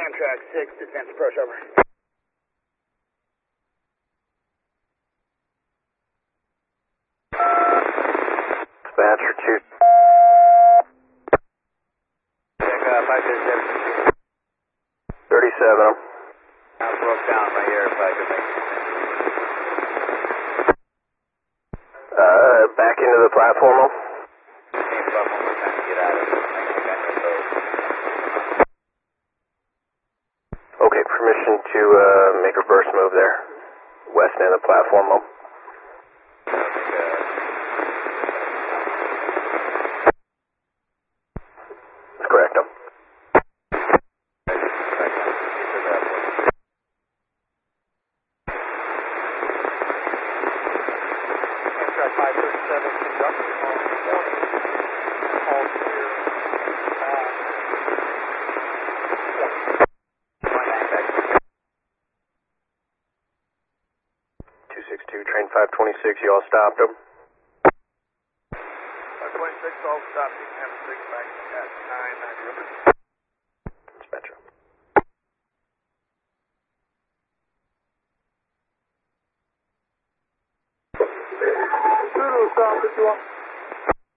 Amtrak 6, advance approach, over. Dispatcher 2. Check 537. 37. I broke down right here if I could make Back into the platform. Came up one more time to get out of it. I think I know those. Okay, permission to make a reverse move there. West end of the platform. That's correct. Amtrak 537 conductor on 20. All clear. 262, train 526, you all stopped them. 526, all stopped. You can have a six back at 990 River. Dispatcher. Zulu, stop if you want.